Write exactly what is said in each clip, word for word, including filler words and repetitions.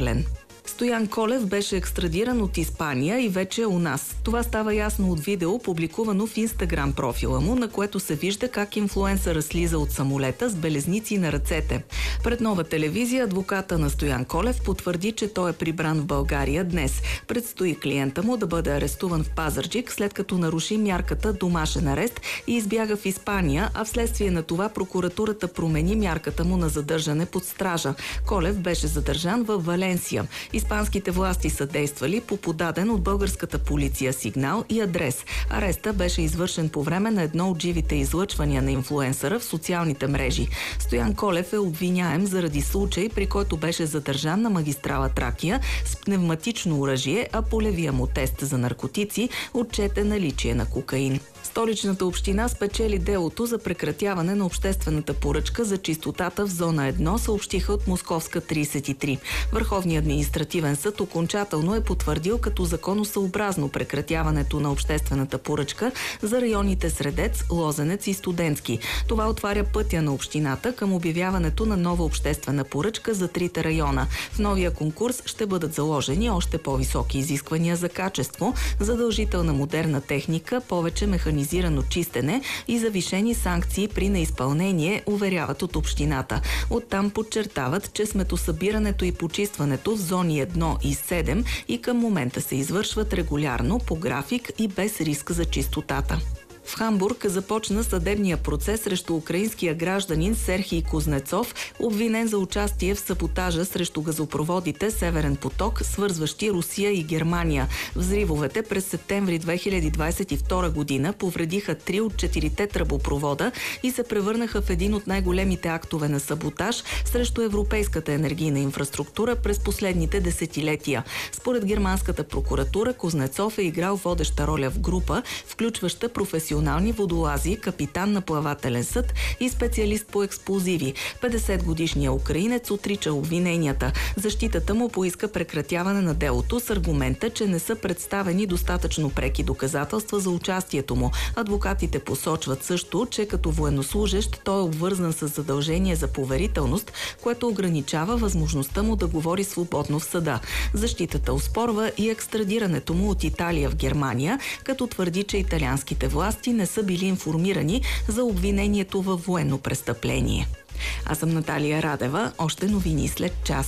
актуален. Стоян Колев беше екстрадиран от Испания и вече е у нас. Това става ясно от видео, публикувано в Инстаграм профила му, на което се вижда как инфлуенсърът слиза от самолета с белезници на ръцете. Пред Нова телевизия адвоката на Стоян Колев потвърди, че той е прибран в България днес. Предстои клиента му да бъде арестуван в Пазарджик, след като наруши мярката домашен арест и избяга в Испания, а вследствие на това прокуратурата промени мярката му на задържане под стража. Колев беше задържан във Валенсия. Испанските власти са действали по подаден от българската полиция сигнал и адрес. Ареста беше извършен по време на едно от живите излъчвания на инфлуенсъра в социалните мрежи. Стоян Колев е обвиняем заради случай, при който беше задържан на магистрала Тракия с пневматично оръжие, а полевия му тест за наркотици отчете наличие на кокаин. Столичната община спечели делото за прекратяване на обществената поръчка за чистотата в зона едно, съобщиха от Московска тридесет и три. Върховният административен съд окончателно е потвърдил като законосъобразно прекратяването на обществената поръчка за районите Средец, Лозенец и Студентски. Това отваря пътя на общината към обявяването на нова обществена поръчка за трите района. В новия конкурс ще бъдат заложени още по-високи изисквания за качество, задължителна модерна техника, повече механизми чистене и завишени санкции при неизпълнение, уверяват от общината. Оттам подчертават, че сметосъбирането и почистването в зони едно и седем и към момента се извършват регулярно, по график и без риск за чистотата. В Хамбург започна съдебния процес срещу украинския гражданин Серхий Кузнецов, обвинен за участие в саботажа срещу газопроводите Северен поток, свързващи Русия и Германия. Взривовете през септември две хиляди двадесет и втора година повредиха три от четирите тръбопровода и се превърнаха в един от най-големите актове на саботаж срещу европейската енергийна инфраструктура през последните десетилетия. Според германската прокуратура, Кузнецов е играл водеща роля в група, включваща професионални водолази, капитан на плавателен съд и специалист по експлозиви. петдесетгодишният украинец отрича обвиненията. Защитата му поиска прекратяване на делото с аргумента, че не са представени достатъчно преки доказателства за участието му. Адвокатите посочват също, че като военнослужещ той е обвързан с задължение за поверителност, което ограничава възможността му да говори свободно в съда. Защитата оспорва и екстрадирането му от Италия в Германия, като твърди, че италианските власти не са били информирани за обвинението във военно престъпление. Аз съм Наталия Радева. Още новини след час.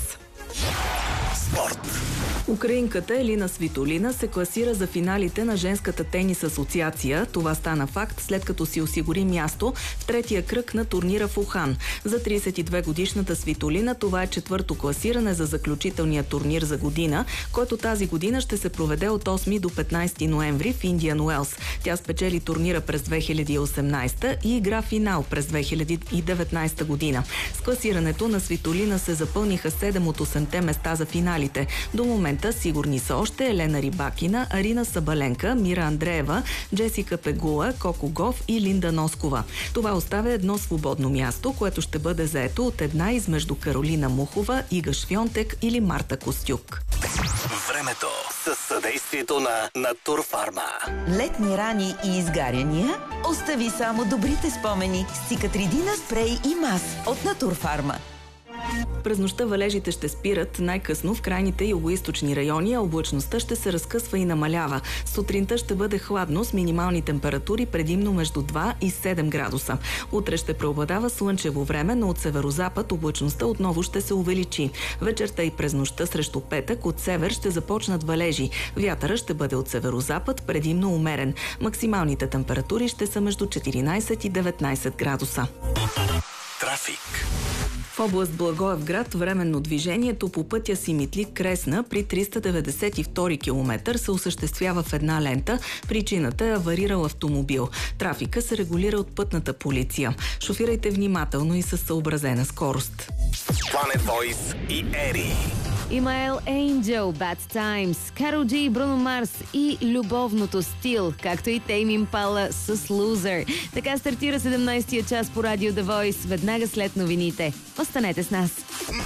Спорт. Украинката Елина Свитолина се класира за финалите на женската тенис асоциация. Това стана факт, след като си осигури място в третия кръг на турнира в Ухан. За тридесет и две годишната Свитолина това е четвърто класиране за заключителния турнир за година, който тази година ще се проведе от осми до петнадесети ноември в Индиан Уелс. Тя спечели турнира през две хиляди и осемнадесета и игра финал през две хиляди и деветнадесета година. С класирането на Свитолина се запълниха седем от осемте места за финалите. До момента сигурни са още Елена Рибакина, Арина Сабаленка, Мира Андреева, Джесика Пегула, Коко Гов и Линда Носкова. Това оставя едно свободно място, което ще бъде заето от една измежду Каролина Мухова, Ига Швионтек или Марта Костюк. Времето със съдействието на Натурфарма. Летни рани и изгаряния? Остави само добрите спомени с Цикатридина спрей и мас от Натурфарма. През нощта валежите ще спират най-късно в крайните югоизточни райони, а облачността ще се разкъсва и намалява. Сутринта ще бъде хладно с минимални температури предимно между два и седем градуса. Утре ще преобладава слънчево време, но от северозапад облачността отново ще се увеличи. Вечерта и през нощта срещу петък от север ще започнат валежи. Вятъра ще бъде от северозапад, предимно умерен. Максималните температури ще са между четиринадесет и деветнадесет градуса. Трафик. В област Благоевград временно движението по пътя Симитлик-Кресна при триста деветдесет и втори километър се осъществява в една лента. Причината е аварирал автомобил. Трафика се регулира от пътната полиция. Шофирайте внимателно и със съобразена скорост. Planet Voice и Ери. Имаел Angel, Bad Times, Карол Джи и Бруно Марс и любовното стил, както и Тейм Импала с Loser. Така стартира седемнадесетия час по радио The Voice, веднага след новините. Останете с нас!